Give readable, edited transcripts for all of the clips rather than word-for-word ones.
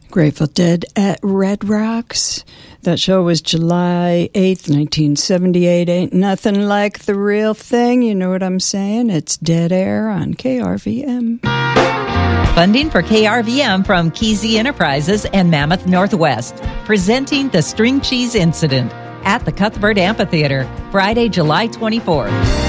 Grateful Dead at Red Rocks. That show was July 8th, 1978. Ain't nothing like the real thing. You know what I'm saying? It's Dead Air on KRVM. Funding for KRVM from Kesey Enterprises and Mammoth Northwest. Presenting the String Cheese Incident at the Cuthbert Amphitheater, Friday, July 24th.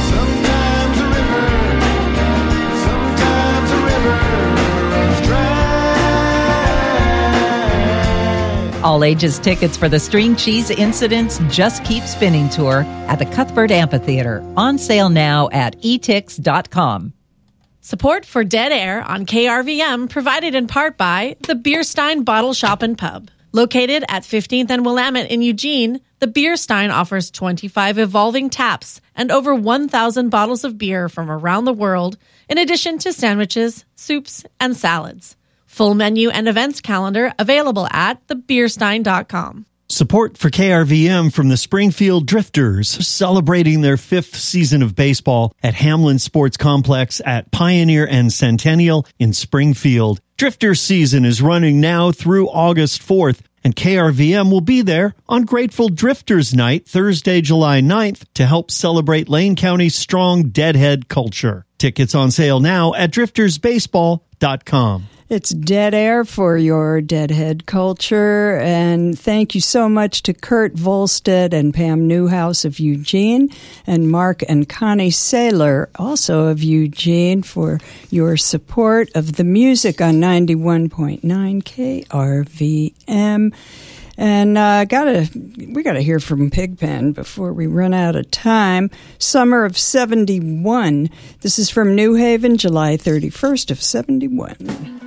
All ages tickets for the String Cheese Incident's Just Keep Spinning Tour at the Cuthbert Amphitheater. On sale now at etix.com. Support for Dead Air on KRVM provided in part by the Bierstein Bottle Shop and Pub. Located at 15th and Willamette in Eugene, the Bierstein offers 25 evolving taps and over 1,000 bottles of beer from around the world, in addition to sandwiches, soups, and salads. Full menu and events calendar available at thebierstein.com. Support for KRVM from the Springfield Drifters, celebrating their 5th season of baseball at Hamlin Sports Complex at Pioneer and Centennial in Springfield. Drifters season is running now through August 4th, and KRVM will be there on Grateful Drifters Night, Thursday, July 9th, to help celebrate Lane County's strong Deadhead culture. Tickets on sale now at driftersbaseball.com. It's Dead Air for your Deadhead culture, and thank you so much to Kurt Volstead and Pam Newhouse of Eugene, and Mark and Connie Saylor, also of Eugene, for your support of the music on 91.9 KRVM. And we gotta hear from Pigpen before we run out of time. Summer of 71. This is from New Haven, July 31st of 71.